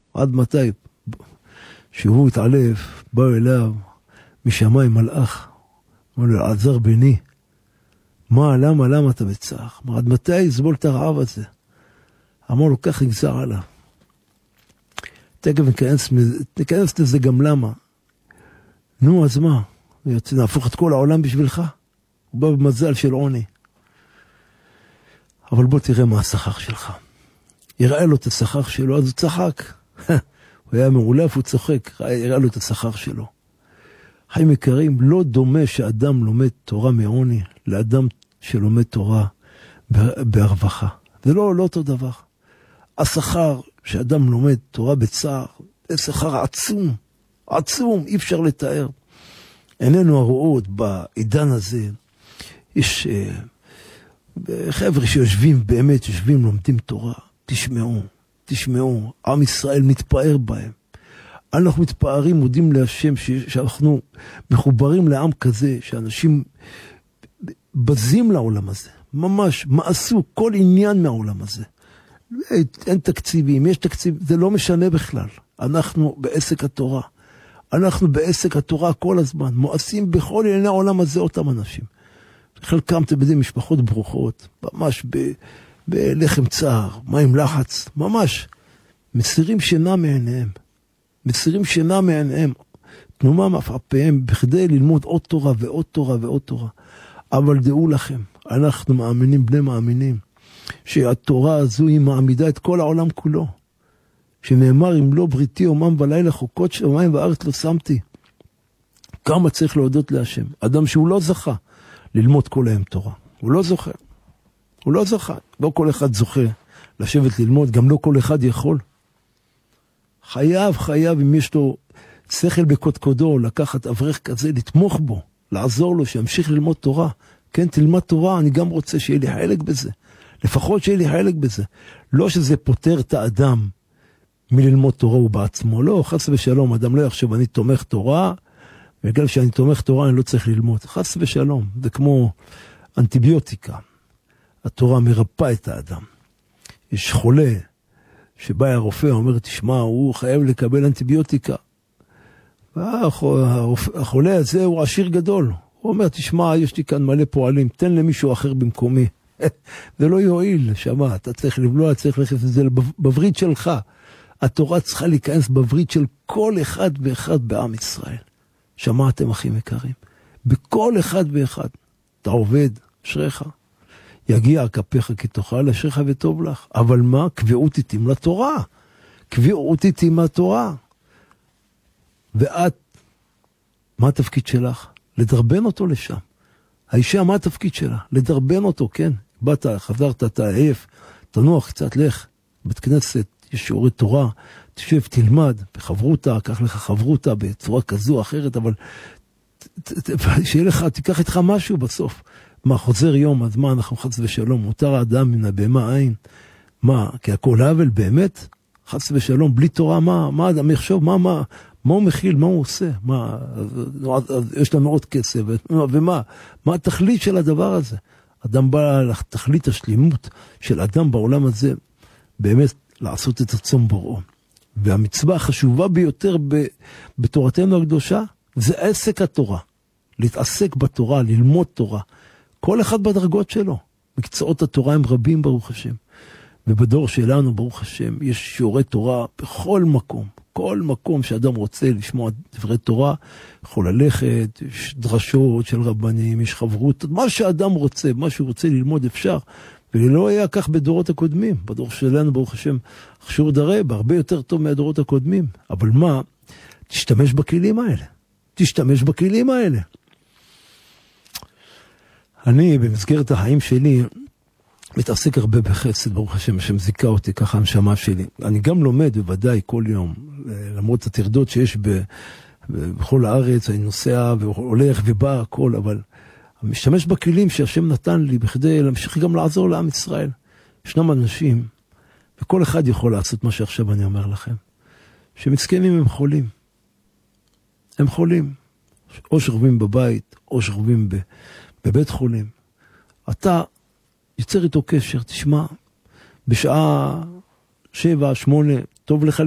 עד מתי? שהוא התעלף, באו אליו משמיים מלאך, אמר לו, עזר בני, למה אתה בצער? אמר, עד מתי יסבול את הרעב הזה? אמר לו, כך נגזר עליו. תכף ניכנס לזה גם למה. נו, אז מה? נהפוך את כל העולם בשבילך? הוא בא במזל של עוני. אבל בוא תראה מה השכר שלך. יראה לו את השכר שלו, אז הוא צחק. הוא היה מעולף, הוא צוחק, יראה לו את השכר שלו. חיים יקרים, לא דומה שאדם לומד תורה מעוני, לאדם שלומד תורה בהרווחה. זה לא אותו דבר. השכר שאדם לומד תורה בצער, זה שכר עצום, עצום, אי אפשר לתאר. איננו הרואות בעידן הזה, יש חבר'ה שיושבים, באמת יושבים, לומדים תורה, תשמעו, עם ישראל מתפאר בהם. אנחנו מתפארים, מודים להשם שאנחנו מחוברים לעם כזה, שאנשים בזים לעולם הזה, ממש, מעשו כל עניין מהעולם הזה. אין תקציבים, יש תקציב, זה לא משנה בכלל. אנחנו בעסק התורה. אנחנו בעסק התורה כל הזמן, מואסים בכל ענייני העולם הזה אותם אנשים. חלקם, אתם יודעים, משפחות ברוכות, ממש בלחם צער, מים לחץ, ממש, מסירים שינה מעיניהם, תנומה מאפיהם, בכדי ללמוד עוד תורה ועוד תורה ועוד תורה. אבל דעו לכם, אנחנו מאמינים, בני מאמינים, שהתורה הזו היא מעמידה את כל העולם כולו. שנאמר, אם לא בריתי אומם ולילה חוקות שמיים וארץ לא שמתי. כמה צריך להודות להשם. אדם שהוא לא זכה ללמוד כל היום תורה. הוא לא זכה. לא כל אחד זוכה לשבת ללמוד, גם לא כל אחד יכול. חייב, אם יש לו שכל בקודקודו, לקחת אברך כזה, לתמוך בו, לעזור לו, שימשיך ללמוד תורה. כן, תלמד תורה, אני גם רוצה שיהיה לי חלק בזה. לפחות שיהיה לי חלק בזה. לא שזה פותר את האדם מללמוד תורה הוא בעצמו. לא, חס ושלום, אדם לא יחשב, אני תומך תורה, בגלל שאני תומך תורה אני לא צריך ללמוד. חס ושלום, זה כמו אנטיביוטיקה. התורה מרפא את האדם. יש חולה שבא הרופא, אומר, תשמע, הוא חייב לקבל אנטיביוטיקה. החולה הזה הוא עשיר גדול. הוא אומר, תשמע, יש לי כאן מלא פועלים, תן למישהו אחר במקומי. זה לא יועיל, שמע, אתה צריך לבלוע, צריך להכניס את זה בברית שלך. התורה צריכה להיכנס בברית של כל אחד ואחד בעם ישראל. שמעתם, אחים יקרים? בכל אחד ואחד. אתה עובד, אשריך. יגיע כפיך כי תאכל, אשריך וטוב לך. אבל מה? קביעות איתים לתורה. קביעות איתים לתורה. ואת, מה התפקיד שלך? לדרבן אותו לשם. האישה, מה התפקיד שלה? לדרבן אותו, כן. באת, חזרת, אתה עייף, תנוח קצת, לך. בית כנסת, יש שיעורי תורה, תשב, תלמד, בחברותה, קח לך חברותה בצורה כזו או אחרת, אבל שיהיה לך, תיקח איתך משהו בסוף. מה, חוזר יום, אז מה, אנחנו חס ושלום, מותר האדם מן הבהמה עין. מה, כי הכל עוול באמת? חס ושלום, בלי תורה, מה אדם יחשוב, מה הוא מכיל, מה הוא עושה? יש לנו עוד כסף, ומה התכלית של הדבר הזה? אדם בא לתכלית השלימות של אדם בעולם הזה, באמת לעשות את רצון בוראו. והמצווה החשובה ביותר בתורתנו הקדושה, זה עסק התורה. להתעסק בתורה, ללמוד תורה. כל אחד בדרגות שלו. מקצועות התורה הם רבים, ברוך השם. ובדור שלנו, ברוך השם, יש שיעורי תורה בכל מקום. כל מקום שאדם רוצה לשמוע דברי תורה, יכול ללכת, יש דרשות של רבנים, יש חברות, מה שאדם רוצה, מה שהוא רוצה ללמוד אפשר. ולא היה כך בדורות הקודמים. בדור שלנו, ברוך השם, חשור דרה, בהרבה יותר טוב מהדורות הקודמים. אבל מה? תשתמש בכלים האלה. אני, במסגרת החיים שלי, מתעסק הרבה בחסד, ברוך השם, שמזיקה אותי, ככה הנשמה שלי. אני גם לומד בוודאי כל יום, למרות הטרדות שיש בכל הארץ, אני נוסע והולך ובא, הכל, אבל משתמש בכלים שהשם נתן לי, בכדי להמשיך גם לעזור לעם ישראל. ישנם אנשים, וכל אחד יכול לעשות מה שעכשיו אני אומר לכם, שמסכנים הם חולים. הם חולים. או שוכבים בבית, או שוכבים בבית חולים. אתה יוצר איתו קשר, תשמע, בשעה 7, 8, טוב לך